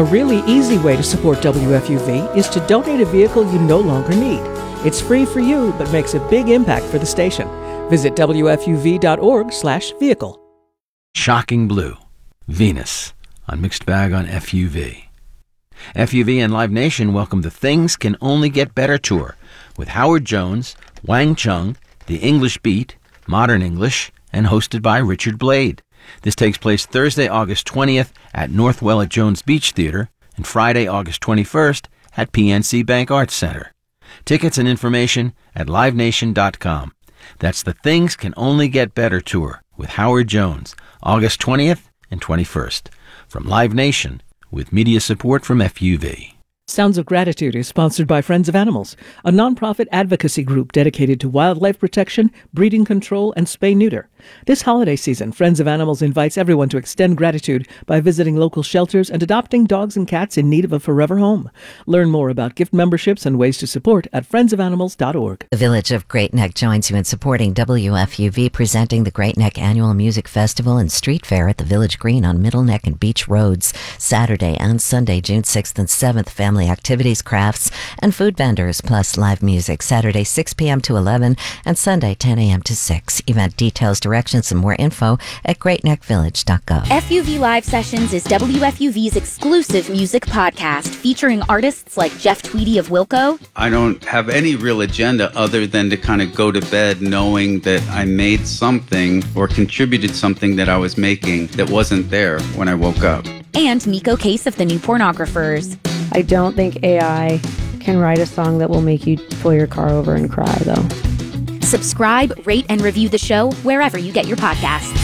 A really easy way to support WFUV is to donate a vehicle you no longer need. It's free for you, but makes a big impact for the station. Visit WFUV.org/vehicle. Shocking Blue, Venus, on Mixed Bag on FUV. FUV and Live Nation welcome the Things Can Only Get Better tour with Howard Jones, Wang Chung, The English Beat, Modern English, and hosted by Richard Blade. This takes place Thursday, August 20th at Northwell at Jones Beach Theater and Friday, August 21st at PNC Bank Arts Center. Tickets and information at livenation.com. That's the Things Can Only Get Better tour with Howard Jones, August 20th and 21st. From Live Nation, with media support from FUV. Sounds of Gratitude is sponsored by Friends of Animals, a nonprofit advocacy group dedicated to wildlife protection, breeding control, and spay-neuter. This holiday season, Friends of Animals invites everyone to extend gratitude by visiting local shelters and adopting dogs and cats in need of a forever home. Learn more about gift memberships and ways to support at friendsofanimals.org. The Village of Great Neck joins you in supporting WFUV, presenting the Great Neck Annual Music Festival and Street Fair at the Village Green on Middle Neck and Beach Roads, Saturday and Sunday, June 6th and 7th. Family activities, crafts, and food vendors, plus live music, Saturday 6 p.m. to 11 and Sunday 10 a.m. to 6. Event details, directions, and more info at greatneckvillage.gov. FUV Live Sessions is WFUV's exclusive music podcast featuring artists like Jeff Tweedy of Wilco. I don't have any real agenda other than to kind of go to bed knowing that I made something or contributed something that I was making that wasn't there when I woke up. And Nico Case of the New Pornographers. I don't think AI can write a song that will make you pull your car over and cry, though. Subscribe, rate, and review the show wherever you get your podcasts.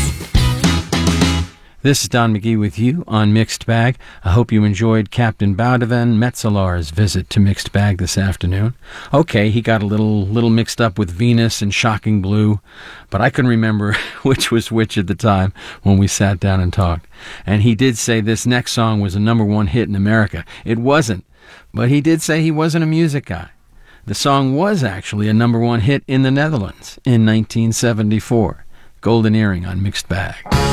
This is Don McGee with you on Mixed Bag. I hope you enjoyed Captain Boudevan Metzelar's visit to Mixed Bag this afternoon. Okay, he got a little mixed up with Venus and Shocking Blue, but I couldn't remember which was which at the time when we sat down and talked. And he did say this next song was a #1 hit in America. It wasn't, but he did say he wasn't a music guy. The song was actually a #1 hit in the Netherlands in 1974. Golden Earring on Mixed Bag.